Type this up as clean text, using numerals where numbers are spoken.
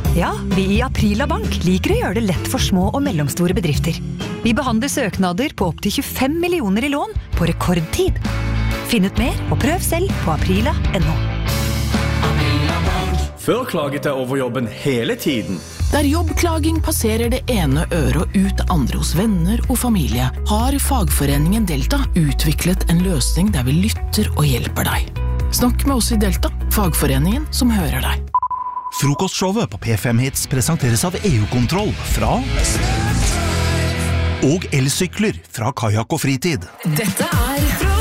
Ja, vi i Aprila Bank liker å gjøre det lett for små og mellomstore bedrifter. Vi behandler søknader på opp til 25 millioner i lån på rekordtid. Finn ut mer og prøv selv på aprila.no. Før klaget jeg over jobben hele tiden. Der jobbklaging passerer det ene øret og ut andre hos venner og familie, har fagforeningen Delta utviklet en løsning der vi lytter og hjelper deg. Snakk med oss i Delta, fagforeningen som hører deg. Frokostshowet på P5 Hits presenteres av EU-kontroll fra og elsykler fra Kajak og Fritid. Dette er